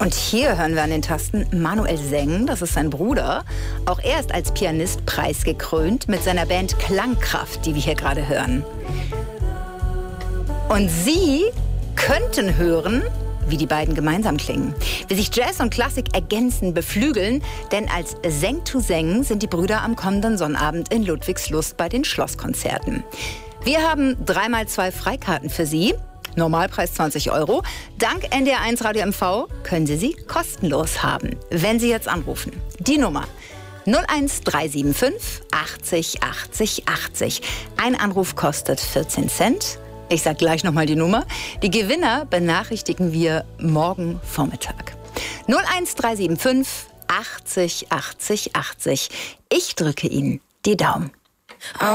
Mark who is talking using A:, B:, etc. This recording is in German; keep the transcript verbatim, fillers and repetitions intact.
A: Und hier hören wir an den Tasten Manuel Seng, das ist sein Bruder. Auch er ist als Pianist preisgekrönt mit seiner Band Klangkraft, die wir hier gerade hören. Und Sie könnten hören, wie die beiden gemeinsam klingen. Wie sich Jazz und Klassik ergänzen, beflügeln. Denn als Seng to Seng sind die Brüder am kommenden Sonnabend in Ludwigslust bei den Schlosskonzerten. Wir haben dreimal zwei Freikarten für Sie. Normalpreis zwanzig Euro. Dank N D R eins Radio M V können Sie sie kostenlos haben, wenn Sie jetzt anrufen. Die Nummer null eins drei sieben fünf achtzig achtzig achtzig. Ein Anruf kostet vierzehn Cent. Ich sage gleich nochmal die Nummer. Die Gewinner benachrichtigen wir morgen Vormittag. null eins drei sieben fünf achtzig achtzig achtzig. Ich drücke Ihnen die Daumen.